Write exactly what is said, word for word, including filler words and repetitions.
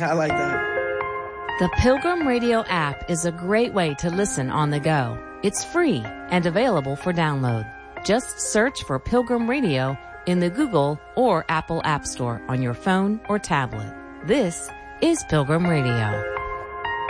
I like that. The Pilgrim Radio app is a great way to listen on the go. It's free and available for download. Just search for Pilgrim Radio in the Google or Apple App Store on your phone or tablet. This is Pilgrim Radio.